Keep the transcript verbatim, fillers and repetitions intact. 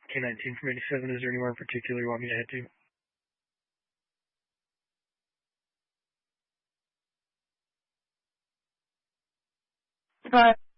K nineteen from eighty-seven. Is there anywhere in particular you want me to head to? But